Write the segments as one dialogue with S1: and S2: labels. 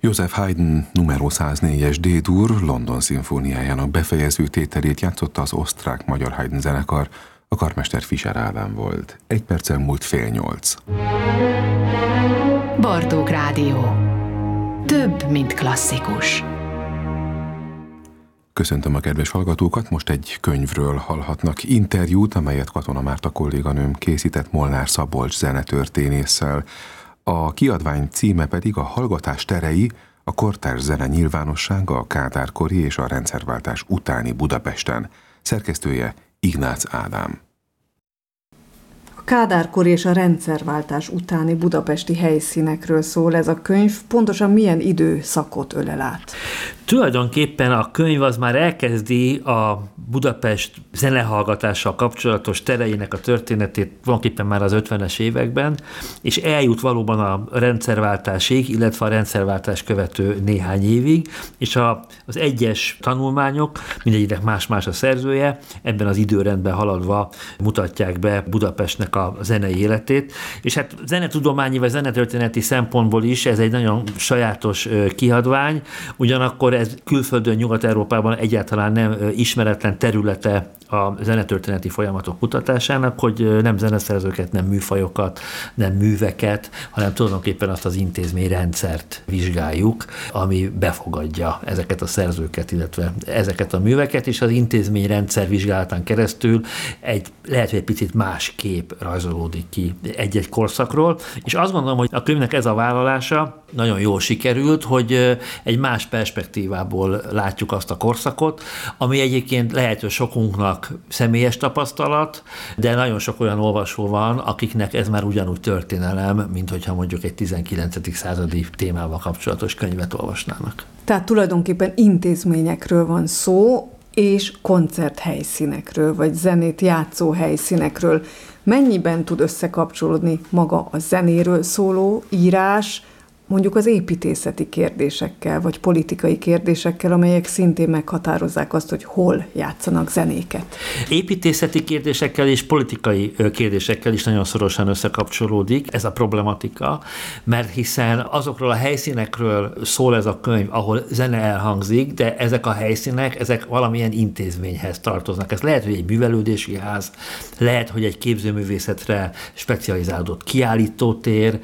S1: Joseph Haydn numero 104-es D-dur London szimfóniájának befejező tételét játszotta az osztrák-magyar Haydn zenekar, a karmester Fischer Ádám volt. 1 perccel múlt 7:30.
S2: Bartók Rádió. Több, mint klasszikus.
S1: Köszöntöm a kedves hallgatókat, most egy könyvről hallhatnak interjút, amelyet Katona Márta kolléganőm készített Molnár Szabolcs zenetörténésszel. A kiadvány címe pedig a Hallgatás terei, a kortárs zene nyilvánossága a Kádár-kori és a rendszerváltás utáni Budapesten. Szerkesztője Ignác Ádám.
S3: A Kádár-kor és a rendszerváltás utáni budapesti helyszínekről szól ez a könyv. Pontosan milyen időszakot ölel át?
S4: Tulajdonképpen a könyv az már elkezdi a Budapest zenehallgatással kapcsolatos tereinek a történetét tulajdonképpen már az 50-es években, és eljut valóban a rendszerváltásig, illetve a rendszerváltás követő néhány évig, és az egyes tanulmányok, mindegyiknek más-más a szerzője, ebben az időrendben haladva mutatják be Budapestnek a zenei életét, és hát zenetudományi vagy zenetörténeti szempontból is ez egy nagyon sajátos kiadvány, ugyanakkor ez külföldön, Nyugat-Európában egyáltalán nem ismeretlen területe a zenetörténeti folyamatok kutatásának, hogy nem zeneszerzőket, nem műfajokat, nem műveket, hanem tulajdonképpen azt az intézményrendszert vizsgáljuk, ami befogadja ezeket a szerzőket, illetve ezeket a műveket, és az intézményrendszer vizsgálatán keresztül lehet, hogy egy picit más kép rajzolódik ki egy-egy korszakról, és azt gondolom, hogy a könyvnek ez a vállalása nagyon jól sikerült, hogy egy más perspektívából látjuk azt a korszakot, ami egyébként lehet, hogy sokunknak személyes tapasztalat, de nagyon sok olyan olvasó van, akiknek ez már ugyanúgy történelem, mint hogyha mondjuk egy 19. századi témával kapcsolatos könyvet olvasnának.
S3: Tehát tulajdonképpen intézményekről van szó, és koncerthelyszínekről, vagy zenét játszó helyszínekről. Mennyiben tud összekapcsolódni maga a zenéről szóló írás, mondjuk az építészeti kérdésekkel, vagy politikai kérdésekkel, amelyek szintén meghatározzák azt, hogy hol játszanak zenéket?
S4: Építészeti kérdésekkel és politikai kérdésekkel is nagyon szorosan összekapcsolódik ez a problematika, mert hiszen azokról a helyszínekről szól ez a könyv, ahol zene elhangzik, de ezek a helyszínek, ezek valamilyen intézményhez tartoznak. Ez lehet, hogy egy művelődési ház, lehet, hogy egy képzőművészetre specializálódott kiállítótér.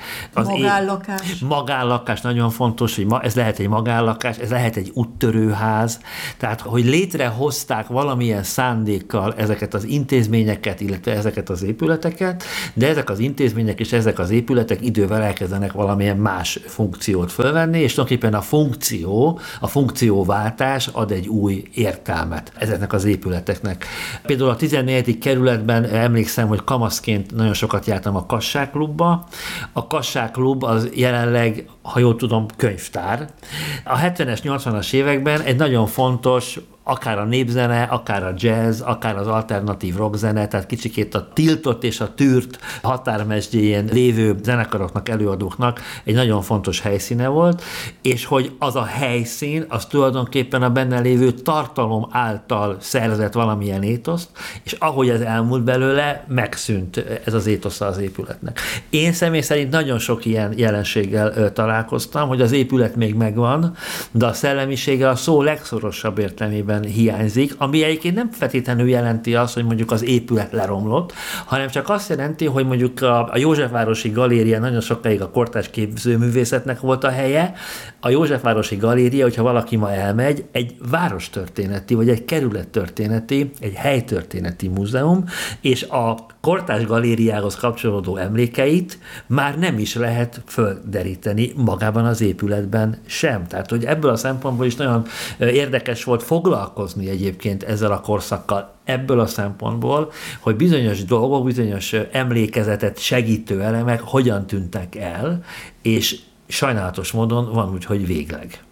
S4: Magánlakás nagyon fontos, hogy ez lehet egy magánlakás, ez lehet egy úttörőház, tehát hogy létrehozták valamilyen szándékkal ezeket az intézményeket, illetve ezeket az épületeket, de ezek az intézmények és ezek az épületek idővel elkezdenek valamilyen más funkciót fölvenni, és tulajdonképpen a funkcióváltás ad egy új értelmet ezeknek az épületeknek. Például a 14. kerületben emlékszem, hogy kamaszként nagyon sokat jártam a Kassák klubba. A Kassák klub az jelenleg, ha jól tudom, könyvtár. A 70-es, 80-as években egy nagyon fontos, akár a népzene, akár a jazz, akár az alternatív rockzene, tehát kicsikét a tiltott és a tűrt határmesdjéjén lévő zenekaroknak, előadóknak egy nagyon fontos helyszíne volt, és hogy az a helyszín, az tulajdonképpen a benne lévő tartalom által szerzett valamilyen étoszt, és ahogy ez elmúlt belőle, megszűnt ez az étosza az épületnek. Én személy szerint nagyon sok ilyen jelenséggel találkoztam, hogy az épület még megvan, de a szellemisége a szó legszorosabb értelmében hiányzik, ami egyébként nem feltétlenül jelenti azt, hogy mondjuk az épület leromlott, hanem csak azt jelenti, hogy mondjuk a Józsefvárosi Galéria nagyon sokáig a kortárs képzőművészetnek volt a helye. A Józsefvárosi Galéria, hogyha valaki ma elmegy, egy várostörténeti, vagy egy kerülettörténeti, egy helytörténeti múzeum, és a kortárs galériához kapcsolódó emlékeit már nem is lehet földeríteni magában az épületben sem. Tehát, hogy ebből a szempontból is nagyon érdekes volt foglalkozni egyébként ezzel a korszakkal, ebből a szempontból, hogy bizonyos dolgok, bizonyos emlékezetet segítő elemek hogyan tűntek el, és sajnálatos módon van úgy, hogy végleg.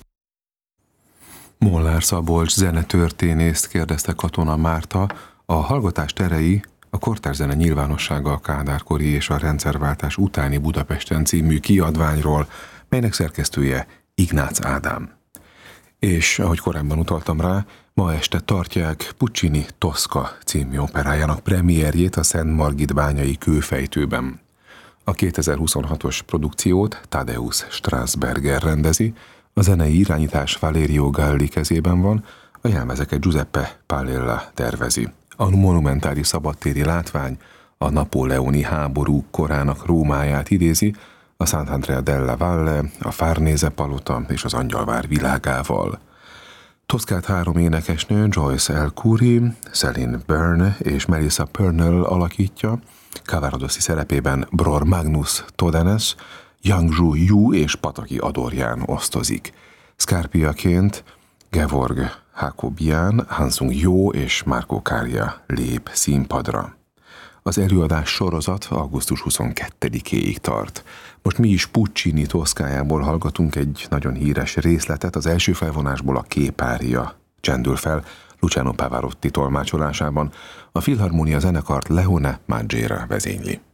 S1: Molnár Szabolcs zenetörténészt kérdezte Katona Márta, a Hallgatás terei, a kortárs zene nyilvánossága a Kádár-kori és a rendszerváltás utáni Budapesten című kiadványról, melynek szerkesztője Ignác Ádám. És ahogy korábban utaltam rá, ma este tartják Puccini Tosca című operájának premierjét a Szent Margit bányai kőfejtőben. A 2026-os produkciót Tadeusz Strasberger rendezi, a zenei irányítás Valerio Galli kezében van, a jelmezeket Giuseppe Palella tervezi. A monumentális szabadtéri látvány a napóleoni háború korának Rómáját idézi, a Sant'Andrea della Valle, a Farnese palota és az Angyalvár világával. Toszkát 3 énekesnő Joyce El Khoury, Celine Byrne és Melissa Purnell alakítja, Cavarossi szerepében Bror Magnus Todenes, Yang Yu és Pataki Adorján osztozik. Scarpiaként Gevorg Hakobian, Hansung Jo és Marco Caria lép színpadra. Az előadás sorozat augusztus 22-éig tart. Most mi is Puccini Toszkájából hallgatunk egy nagyon híres részletet, az első felvonásból a Képária csendül fel Luciano Pavarotti tolmácsolásában. A Filharmonia zenekart Leone Maggiera vezényli.